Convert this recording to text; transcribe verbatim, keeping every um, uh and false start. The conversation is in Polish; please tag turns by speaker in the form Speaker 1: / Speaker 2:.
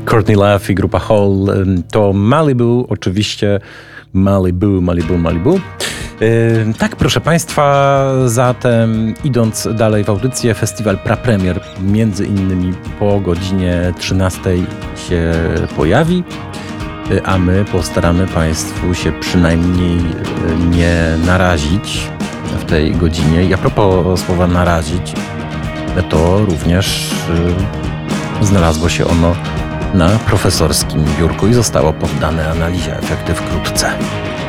Speaker 1: Courtney Love i grupa Hole. To Malibu, oczywiście Malibu, Malibu, Malibu. Yy, tak, proszę Państwa, zatem idąc dalej w audycję, festiwal Prapremier między innymi po godzinie trzynastej się pojawi, yy, a my postaramy Państwu się przynajmniej yy, nie narazić w tej godzinie. I a propos słowa narazić, to również yy, znalazło się ono na profesorskim biurku i zostało poddane analizie efekty wkrótce.